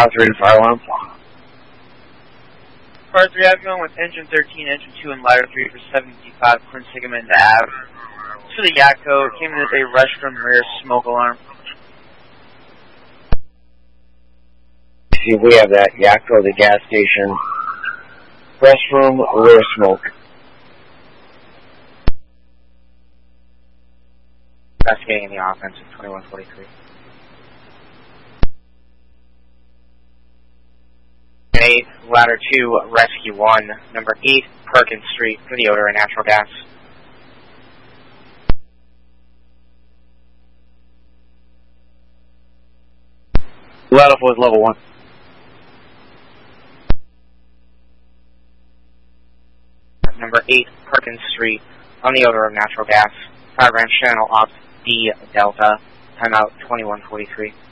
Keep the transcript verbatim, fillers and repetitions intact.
Car three to fire alarm. Car three, I'm going with engine thirteen, engine two, and ladder three for seventy-five Quinsigamond Ave. To the Yakko, came in with a restroom rear smoke alarm. See, we have that Yakko, the gas station. Restroom, rear smoke. Investigating the offense of twenty-one forty-three. eight, ladder two, rescue one, number eight, Perkins Street, for the odor and natural gas. Let off was level one. Number eight, Perkins Street, on the odor of natural gas. Fire branch channel off D Delta, timeout twenty-one forty-three.